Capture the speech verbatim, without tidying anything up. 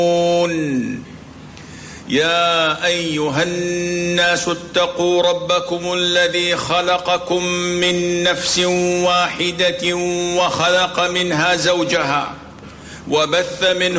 يا أيها الناس اتقوا ربكم الذي خلقكم من نفس واحدة وخلق منها زوجها وبث منه